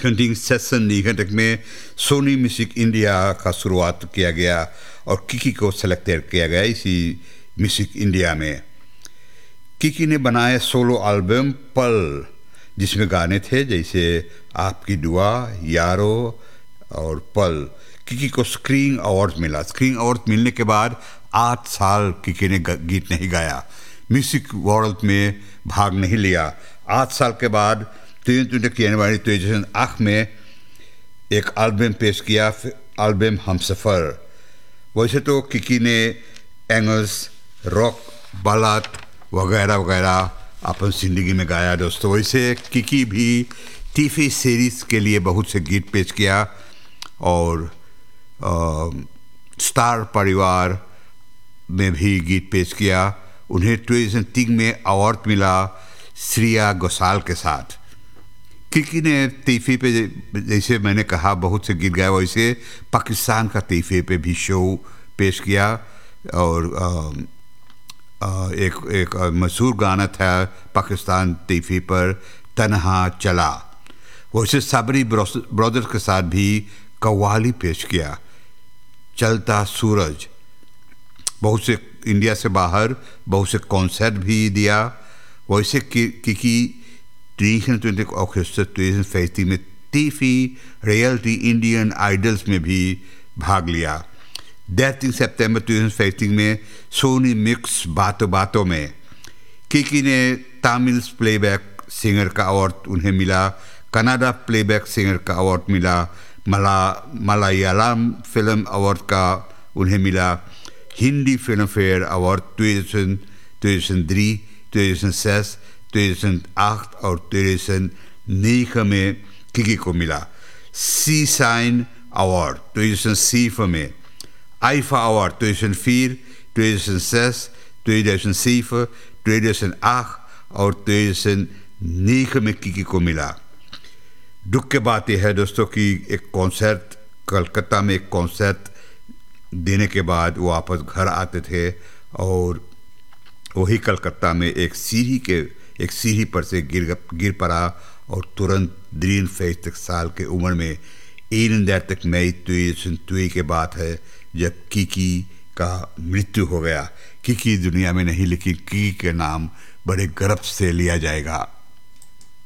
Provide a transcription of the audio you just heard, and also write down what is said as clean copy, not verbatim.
1996 में Soni music India का शुरुआत किया गया और किकी को सेलेक्ट किया गया इसी म्यूजिक इंडिया में। किकी ने बनाया सोलो एल्बम पल, जिसमें गाने थे जैसे आपकी दुआ, यारो और पल। किकी को स्क्रीन अवार्ड मिला। स्क्रीन अवार्ड मिलने के बाद 8 साल किकी ने गीत नहीं गाया, म्यूजिक वर्ल्ड में भाग नहीं लिया। 8 साल के बाद 23 जनवरी 2008 में एक एल्बम पेश किया, एल्बम हमसफ़र। वैसे तो किकी ने एंगल्स, रॉक, बालात वगैरह वगैरह अपन ज़िंदगी में गाया दोस्तों। वैसे किकी भी टीवी सीरीज़ के लिए बहुत से गीत पेश किया और स्टार परिवार में भी गीत पेश किया। उन्हें 2003 में अवार्ड मिला श्रेया घोषाल के साथ। किकी ने टीवी पे, जैसे मैंने कहा, बहुत से गीत गाए, वैसे पाकिस्तान का टीवी पे भी शो पेश किया और एक मशहूर गाना था पाकिस्तान टीवी पर, तन्हा चला। वैसे साबरी ब्रदर्स के साथ भी कव्वाली पेश किया, चलता सूरज। बहुत से इंडिया से बाहर बहुत से कॉन्सर्ट भी दिया। वैसे किकी 23 अगस्त 2015 में टीवी रियलिटी इंडियन आइडल्स में भी भाग लिया। 13 सितंबर 2015 में सोनी मिक्स बातों बातों में किकी ने तमिल प्लेबैक सिंगर का अवार्ड उन्हें मिला, कनाडा प्लेबैक सिंगर का अवार्ड मिला, मलयालम फिल्म अवार्ड का उन्हें मिला, हिंदी फिल्म फेयर अवार्ड 2003, 2006, 2008 और 2009 में किकी को मिला। सी साइन अवार्ड 2007 में, आईफा अवार्ड 2004, 2006, 2007, 2008 और 2009 में किकी को मिला। दुख की बात यह है दोस्तों कि एक कॉन्सर्ट, कलकत्ता में एक कॉन्सर्ट देने के बाद वो वापस घर आते थे और वही कलकत्ता में एक सीढ़ी पर से गिर पड़ा और तुरंत 63 साल के उम्र में 31 मई 2002 के बात है जब किकी का मृत्यु हो गया। किकी दुनिया में नहीं, लेकिन किकी के नाम बड़े गर्व से लिया जाएगा।